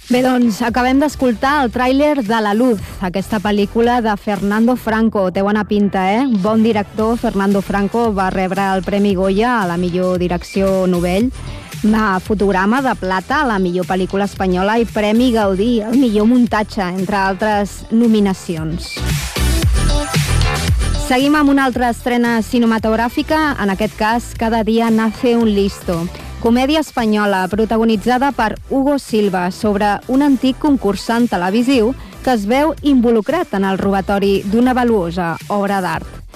Bé, doncs, acabem d'escoltar el tràiler de La Luz, aquesta pel·lícula de Fernando Franco. Té bona pinta, Bon director, Fernando Franco va rebre el Premi Goya a la millor direcció novell, fotograma de plata a la millor pel·lícula espanyola i Premi Gaudí, el millor muntatge, entre altres nominacions. Seguim amb una altra estrena cinematogràfica, en aquest cas, Cada dia nace un listo. Comèdia espanyola protagonitzada per Hugo Silva sobre un antic concursant televisiu que es veu involucrat en el robatori d'una valuosa obra d'art.